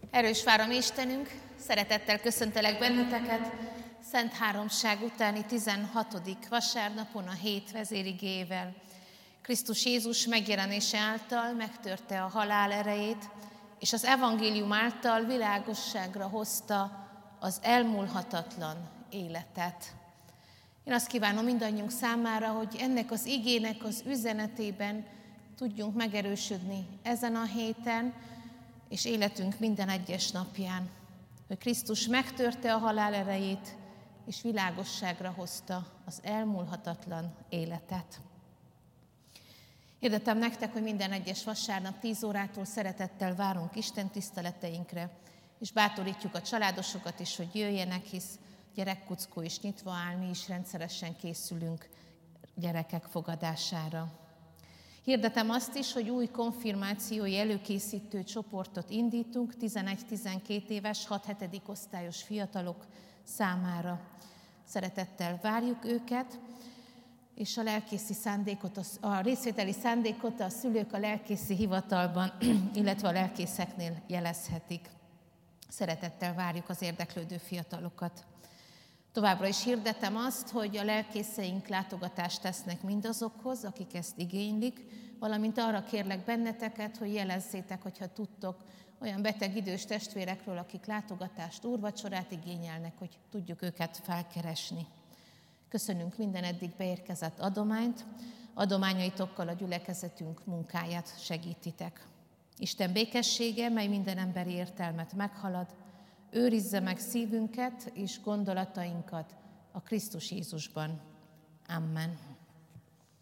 Erős várom Istenünk, szeretettel köszöntelek benneteket Szent Háromság utáni 16. vasárnapon a hét vezérigével. Krisztus Jézus megjelenése által megtörte a halál erejét, és az evangélium által világosságra hozta az elmúlhatatlan életet. Én azt kívánom mindannyiunk számára, hogy ennek az igének az üzenetében tudjunk megerősödni ezen a héten, és életünk minden egyes napján, hogy Krisztus megtörte a halál erejét, és világosságra hozta az elmúlhatatlan életet. Hirdetem nektek, hogy minden egyes vasárnap 10 órától szeretettel várunk Isten tiszteleteinkre, és bátorítjuk a családosokat is, hogy jöjjenek, hisz gyerekkuckó is nyitva áll, mi is rendszeresen készülünk gyerekek fogadására. Hirdetem azt is, hogy új konfirmációi előkészítő csoportot indítunk 11-12 éves 6-7. osztályos fiatalok számára. Szeretettel várjuk őket, és a lelkészi szándékot, a részvételi szándékot a szülők a lelkészi hivatalban, illetve a lelkészeknél jelezhetik. Szeretettel várjuk az érdeklődő fiatalokat. Továbbra is hirdetem azt, hogy a lelkészeink látogatást tesznek mindazokhoz, akik ezt igénylik, valamint arra kérlek benneteket, hogy jelezzétek, hogyha tudtok olyan beteg idős testvérekről, akik látogatást, úrvacsorát igényelnek, hogy tudjuk őket felkeresni. Köszönünk minden eddig beérkezett adományt, adományaitokkal a gyülekezetünk munkáját segítitek. Isten békessége, mely minden emberi értelmet meghalad, őrizze meg szívünket és gondolatainkat a Krisztus Jézusban. Amen.